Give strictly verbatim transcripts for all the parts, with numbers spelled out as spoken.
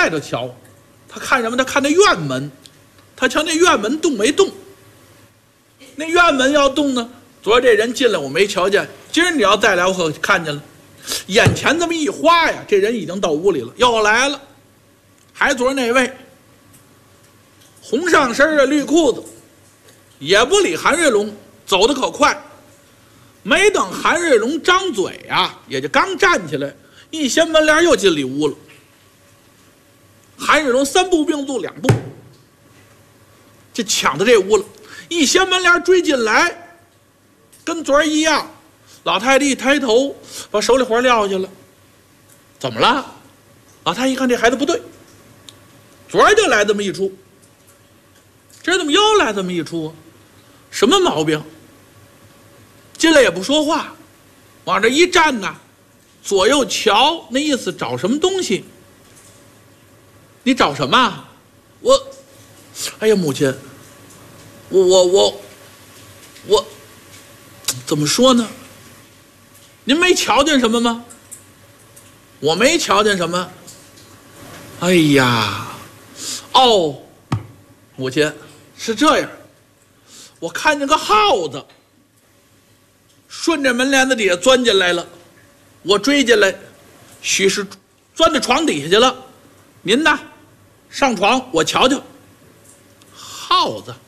头瞧，他看什么？他看那院门，他瞧那院门动没动？那院门要动呢，昨儿这人进来我没瞧见，今儿你要再来我可看见了。眼前这么一花呀，这人已经到屋里了，又来了，还昨儿那位，红上身的绿裤子，也不理韩瑞龙，走得可快。没等韩瑞龙张嘴啊，也就刚站起来，一掀门帘又进里屋了。韩瑞龙三步并作两步，就抢到这屋了。一掀门帘追进来，跟昨儿一样。老太太一抬头，把手里活撂下了。怎么了？老太太一看这孩子不对，昨儿就来这么一出，这怎么又来这么一出啊？什么毛病？进来也不说话，往这一站呐，左右瞧，那意思找什么东西？你找什么？我，哎呀，母亲，我我我我，怎么说呢？您没瞧见什么吗？我没瞧见什么。哎呀，哦，母亲，是这样，我看见个耗子顺着门帘子底下钻进来了，我追进来，许是钻到床底下去了。您呢，上床我瞧瞧。耗子，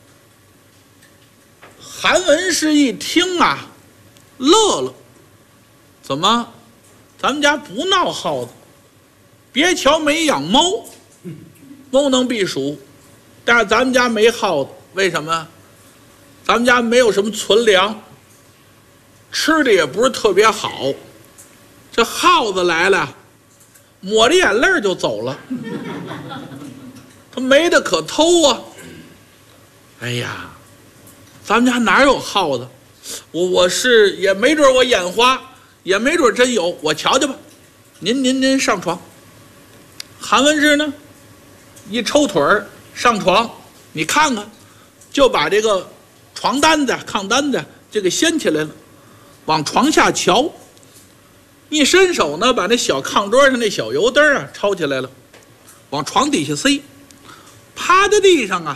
韩文师一听啊，乐了。怎么，咱们家不闹耗子？别瞧没养猫，猫能避暑，但是咱们家没耗子，为什么？咱们家没有什么存粮，吃的也不是特别好。这耗子来了，抹着眼泪就走了，他没得可偷啊。哎呀，咱们家哪有耗子？我我是也没准我眼花。也没准真有，我瞧瞧吧。您您您上床。韩文师呢，一抽腿儿上床，你看看，就把这个床单子、炕单子就给掀起来了，往床下瞧。一伸手呢，把那小炕桌上那小油灯啊抄起来了，往床底下塞。趴在地上啊，